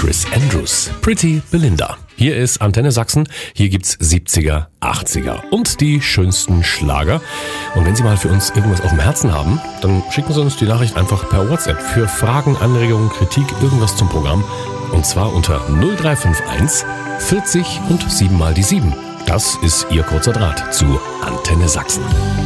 Chris Andrews, Pretty Belinda. Hier ist Antenne Sachsen, hier gibt's 70er, 80er und die schönsten Schlager. Und wenn Sie mal für uns irgendwas auf dem Herzen haben, dann schicken Sie uns die Nachricht einfach per WhatsApp für Fragen, Anregungen, Kritik, irgendwas zum Programm. Und zwar unter 0351 40 und 7 mal die 7. Das ist Ihr kurzer Draht zu Antenne Sachsen.